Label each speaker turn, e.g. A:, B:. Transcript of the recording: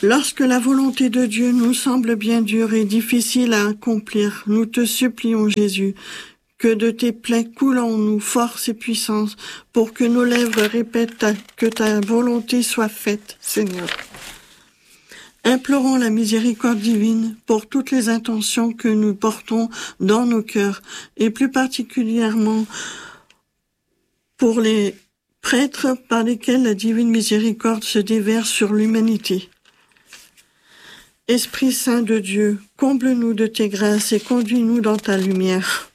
A: Lorsque la volonté de Dieu nous semble bien dure et difficile à accomplir, nous te supplions, Jésus, que de tes plaies coule en nous force et puissance pour que nos lèvres répètent que ta volonté soit faite, Seigneur. Implorons la miséricorde divine pour toutes les intentions que nous portons dans nos cœurs et plus particulièrement pour les prêtres par lesquels la divine miséricorde se déverse sur l'humanité. Esprit Saint de Dieu, comble-nous de tes grâces et conduis-nous dans ta lumière.